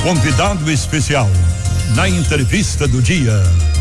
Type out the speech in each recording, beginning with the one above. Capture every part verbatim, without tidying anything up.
Convidado especial na entrevista do dia.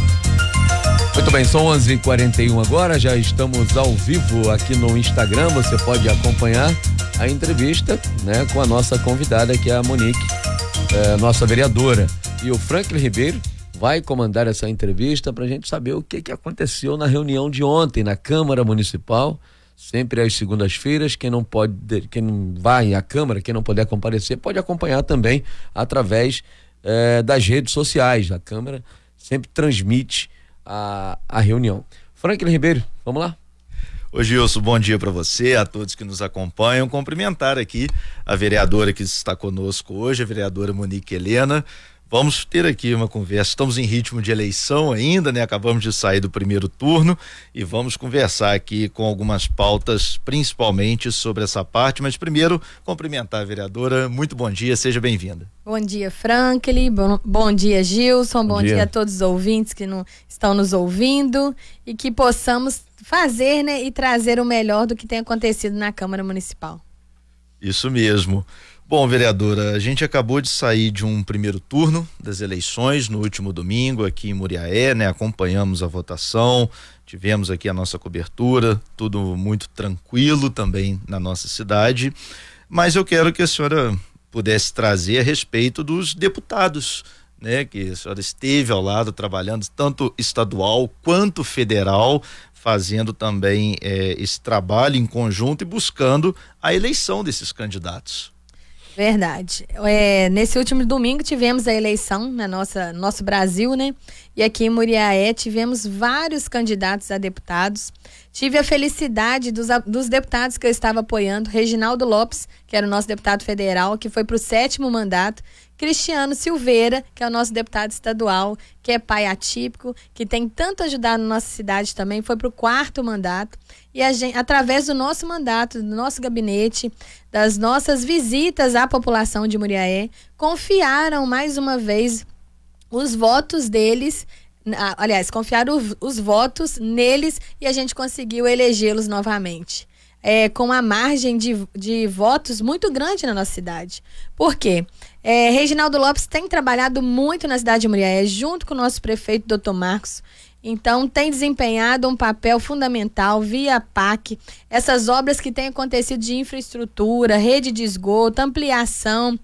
Muito bem, são onze e quarenta e um agora, já estamos ao vivo aqui no Instagram, você pode acompanhar a entrevista, né, com a nossa convidada, que é a Monique, é, nossa vereadora. E o Franklin Ribeiro vai comandar essa entrevista para a gente saber o que, que aconteceu na reunião de ontem na Câmara Municipal, sempre às segundas-feiras. Quem não pode, quem não vai à Câmara, quem não puder comparecer, pode acompanhar também através é, das redes sociais. A Câmara sempre transmite a, a reunião. Franklin Ribeiro, vamos lá? Ô Gilson, bom dia para você, a todos que nos acompanham. Cumprimentar aqui a vereadora que está conosco hoje, a vereadora Monique Helena. Vamos ter aqui uma conversa, estamos em ritmo de eleição ainda, né? Acabamos de sair do primeiro turno e vamos conversar aqui com algumas pautas, principalmente sobre essa parte, mas primeiro cumprimentar a vereadora. Muito bom dia, seja bem-vinda. Bom dia, Franklin, bom, bom dia, Gilson, bom, bom dia. dia a todos os ouvintes que não, estão nos ouvindo e que possamos fazer, né, e trazer o melhor do que tem acontecido na Câmara Municipal. Isso mesmo. Bom, vereadora, a gente acabou de sair de um primeiro turno das eleições no último domingo aqui em Muriaé, né? Acompanhamos a votação, tivemos aqui a nossa cobertura, tudo muito tranquilo também na nossa cidade, mas eu quero que a senhora pudesse trazer a respeito dos deputados, né? Que a senhora esteve ao lado trabalhando tanto estadual quanto federal, fazendo também eh, esse trabalho em conjunto e buscando a eleição desses candidatos. Verdade. É, nesse último domingo tivemos a eleição na nossa nosso Brasil, né? E aqui em Muriaé tivemos vários candidatos a deputados. Tive a felicidade dos, dos deputados que eu estava apoiando, Reginaldo Lopes, que era o nosso deputado federal, que foi para o sétimo mandato, Cristiano Silveira, que é o nosso deputado estadual, que é pai atípico, que tem tanto ajudado na nossa cidade também, foi para o quarto mandato. E a gente, através do nosso mandato, do nosso gabinete, das nossas visitas à população de Muriaé, confiaram mais uma vez os votos deles, aliás, confiaram os, os votos neles e a gente conseguiu elegê-los novamente. É, com uma margem de, de votos muito grande na nossa cidade. Por quê? É, Reginaldo Lopes tem trabalhado muito na cidade de Muriaé, junto com o nosso prefeito, doutor Marcos. Então, tem desempenhado um papel fundamental via P A C, essas obras que têm acontecido de infraestrutura, rede de esgoto, ampliação,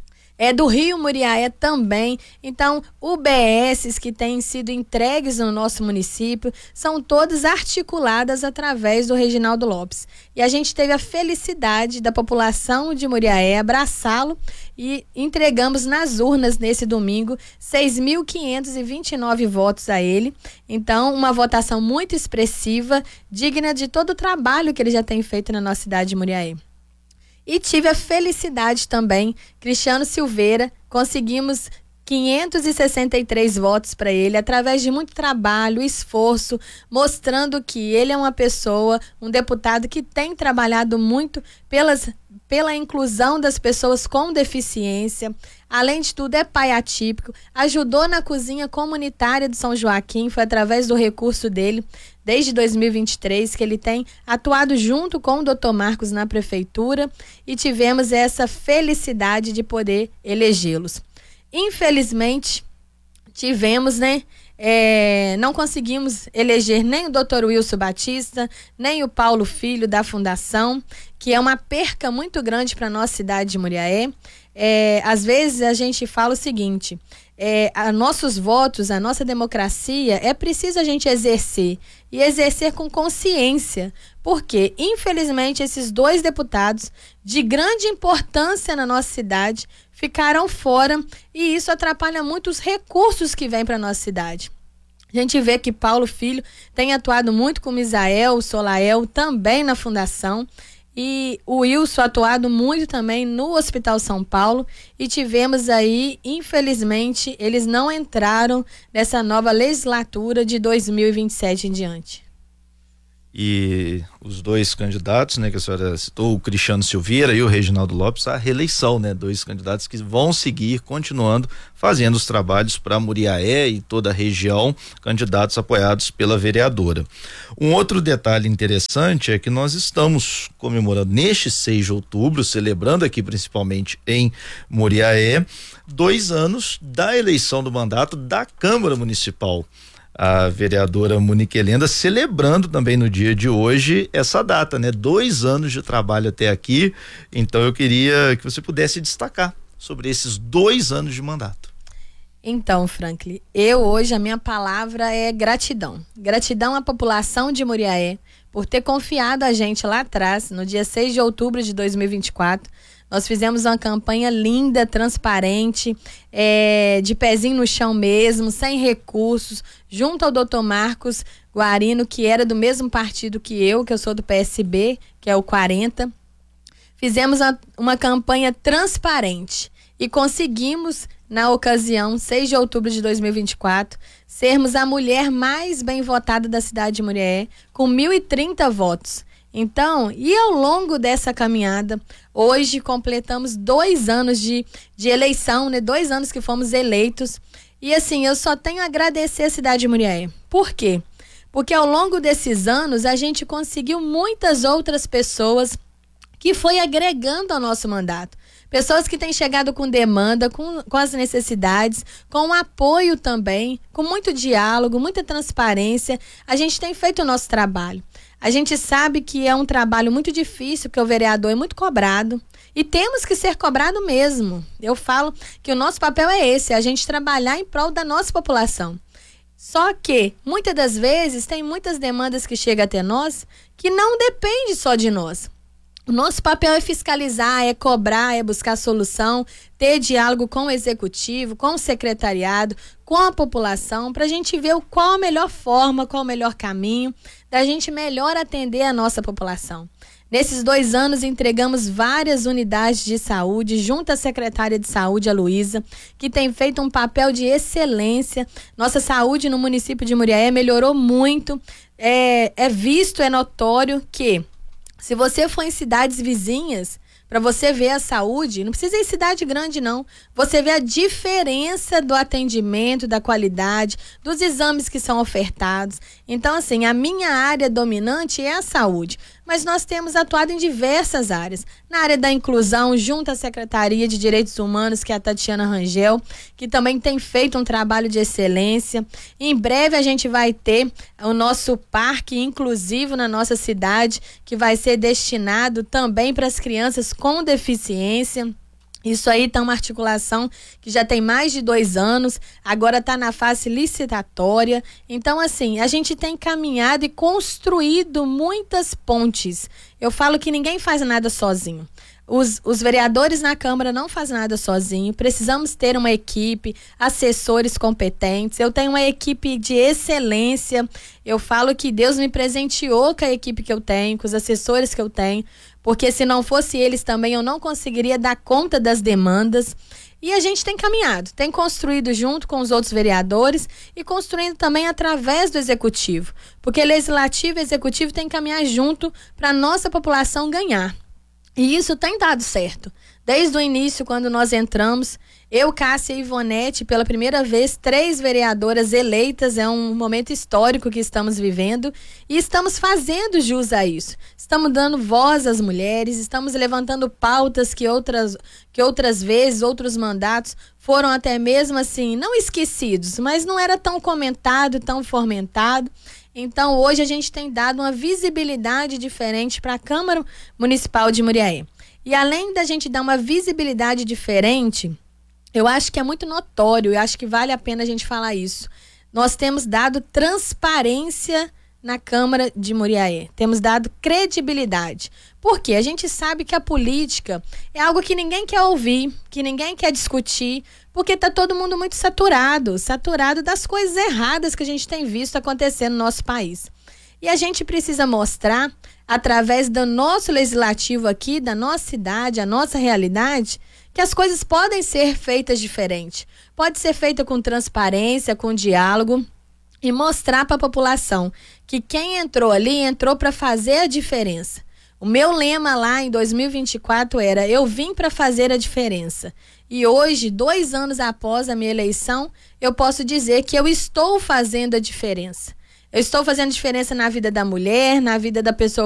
é do Rio Muriaé também. Então, U B S que têm sido entregues no nosso município são todas articuladas através do Reginaldo Lopes. E a gente teve a felicidade da população de Muriaé abraçá-lo e entregamos nas urnas nesse domingo seis mil quinhentos e vinte e nove votos a ele. Então, uma votação muito expressiva, digna de todo o trabalho que ele já tem feito na nossa cidade de Muriaé. E tive a felicidade também, Cristiano Silveira, conseguimos quinhentos e sessenta e três votos para ele, através de muito trabalho, esforço, mostrando que ele é uma pessoa, um deputado que tem trabalhado muito pelas, pela inclusão das pessoas com deficiência. Além de tudo, é pai atípico, ajudou na cozinha comunitária de São Joaquim, foi através do recurso dele, desde dois mil e vinte e três, que ele tem atuado junto com o doutor Marcos na prefeitura e tivemos essa felicidade de poder elegê-los. Infelizmente, tivemos, né? É, não conseguimos eleger nem o doutor Wilson Batista, nem o Paulo Filho da Fundação, que é uma perca muito grande para a nossa cidade de Muriaé. É, às vezes a gente fala o seguinte, é, a nossos votos, a nossa democracia, é preciso a gente exercer e exercer com consciência, porque infelizmente esses dois deputados de grande importância na nossa cidade ficaram fora e isso atrapalha muito os recursos que vêm para a nossa cidade. A gente vê que Paulo Filho tem atuado muito com o Misael, o Solael, também na Fundação, e o Wilson atuado muito também no Hospital São Paulo, e tivemos aí, infelizmente, eles não entraram nessa nova legislatura de dois mil e vinte e sete em diante. e os dois candidatos, né, que a senhora citou, o Cristiano Silveira e o Reginaldo Lopes, a reeleição, né, dois candidatos que vão seguir continuando fazendo os trabalhos para Muriaé e toda a região, candidatos apoiados pela vereadora. Um outro detalhe interessante é que nós estamos comemorando neste seis de outubro, celebrando aqui principalmente em Muriaé, dois anos da eleição do mandato da Câmara Municipal. A vereadora Monique Helenda celebrando também no dia de hoje essa data, né? Dois anos de trabalho até aqui, então eu queria que você pudesse destacar sobre esses dois anos de mandato. Então, Franklin, eu hoje, a minha palavra é gratidão. Gratidão à população de Muriaé por ter confiado a gente lá atrás, no dia seis de outubro de dois mil e vinte e quatro. Nós fizemos uma campanha linda, transparente, é, de pezinho no chão mesmo, sem recursos, junto ao doutor Marcos Guarino, que era do mesmo partido que eu, que eu sou do P S B, que é o quarenta. Fizemos uma, uma campanha transparente e conseguimos, na ocasião, seis de outubro de dois mil e vinte e quatro, sermos a mulher mais bem votada da cidade de Muriaé, com mil e trinta votos. Então, e ao longo dessa caminhada, hoje completamos dois anos de, de eleição, né? Dois anos que fomos eleitos. E assim, eu só tenho a agradecer a cidade de Muriaé. Por quê? Porque ao longo desses anos, a gente conseguiu muitas outras pessoas que foi agregando ao nosso mandato. Pessoas que têm chegado com demanda, com, com as necessidades, com apoio também, com muito diálogo, muita transparência. A gente tem feito o nosso trabalho. A gente sabe que é um trabalho muito difícil, porque o vereador é muito cobrado e temos que ser cobrado mesmo. Eu falo que o nosso papel é esse, é a gente trabalhar em prol da nossa população. Só que, muitas das vezes, tem muitas demandas que chegam até nós que não depende só de nós. O nosso papel é fiscalizar, é cobrar, é buscar solução, ter diálogo com o executivo, com o secretariado, com a população, para a gente ver qual a melhor forma, qual o melhor caminho, da gente melhor atender a nossa população. Nesses dois anos, entregamos várias unidades de saúde, junto à secretária de saúde, a Luísa, que tem feito um papel de excelência. Nossa saúde no município de Muriaé melhorou muito. É, é visto, é notório que, se você for em cidades vizinhas, para você ver a saúde, não precisa ir em cidade grande não, você vê a diferença do atendimento, da qualidade, dos exames que são ofertados. Então assim, a minha área dominante é a saúde, mas nós temos atuado em diversas áreas. Na área da inclusão, junto à Secretaria de Direitos Humanos, que é a Tatiana Rangel, que também tem feito um trabalho de excelência. Em breve a gente vai ter o nosso parque inclusivo na nossa cidade, que vai ser destinado também para as crianças com deficiência. Isso aí tá uma articulação que já tem mais de dois anos, agora está na fase licitatória. Então, assim, a gente tem caminhado e construído muitas pontes. Eu falo que ninguém faz nada sozinho. Os, os vereadores na Câmara não fazem nada sozinho, precisamos ter uma equipe, assessores competentes. Eu tenho uma equipe de excelência, eu falo que Deus me presenteou com a equipe que eu tenho, com os assessores que eu tenho, porque se não fosse eles também eu não conseguiria dar conta das demandas. E a gente tem caminhado, tem construído junto com os outros vereadores e construindo também através do executivo, porque legislativo e executivo tem que caminhar junto para a nossa população ganhar. E isso tem dado certo. Desde o início, quando nós entramos, eu, Cássia e Ivonete, pela primeira vez, três vereadoras eleitas, é um momento histórico que estamos vivendo e estamos fazendo jus a isso. Estamos dando voz às mulheres, estamos levantando pautas que outras, que outras vezes, outros mandatos, foram até mesmo assim, não esquecidos, mas não era tão comentado, tão fomentado. Então, hoje a gente tem dado uma visibilidade diferente para a Câmara Municipal de Muriaé. E além da gente dar uma visibilidade diferente, eu acho que é muito notório, eu acho que vale a pena a gente falar isso. Nós temos dado transparência na Câmara de Muriaé, temos dado credibilidade. Por quê? A gente sabe que a política é algo que ninguém quer ouvir, que ninguém quer discutir, porque está todo mundo muito saturado, saturado das coisas erradas que a gente tem visto acontecer no nosso país. E a gente precisa mostrar, através do nosso legislativo aqui, da nossa cidade, a nossa realidade, que as coisas podem ser feitas diferente. Pode ser feita com transparência, com diálogo, e mostrar para a população que quem entrou ali entrou para fazer a diferença. O meu lema lá em dois mil e vinte e quatro era: eu vim para fazer a diferença. E hoje, dois anos após a minha eleição, eu posso dizer que eu estou fazendo a diferença. Eu estou fazendo diferença na vida da mulher, na vida da pessoa